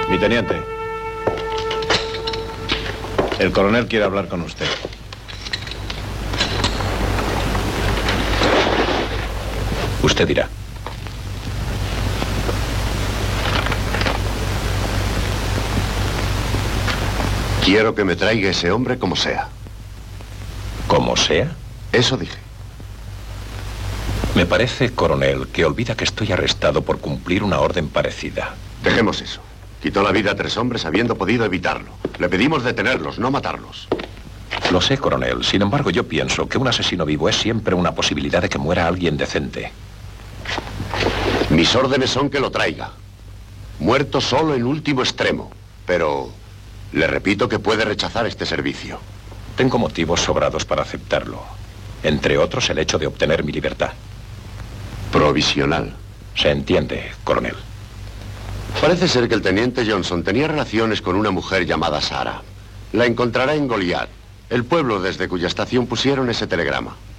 Mi teniente. El coronel quiere hablar con usted. Usted dirá. Quiero que me traiga ese hombre como sea. ¿Como sea? Eso dije. Me parece, coronel, que olvida que estoy arrestado por cumplir una orden parecida. Dejemos eso. Quitó la vida a 3 hombres habiendo podido evitarlo. Le pedimos detenerlos, no matarlos. Lo sé, coronel. Sin embargo, yo pienso que un asesino vivo es siempre una posibilidad de que muera alguien decente. Mis órdenes son que lo traiga. Muerto solo en último extremo. Pero le repito que puede rechazar este servicio. Tengo motivos sobrados para aceptarlo. Entre otros, el hecho de obtener mi libertad. Provisional. Se entiende, coronel. Parece ser que el teniente Johnson tenía relaciones con una mujer llamada Sara. La encontrará en Goliath, el pueblo desde cuya estación pusieron ese telegrama.